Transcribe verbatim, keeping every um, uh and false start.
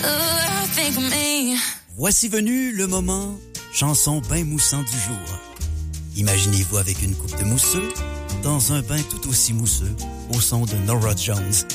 Voici venu le moment chanson bain moussant du jour. Imaginez-vous avec une coupe de mousseux dans un bain tout aussi mousseux au son de Norah Jones.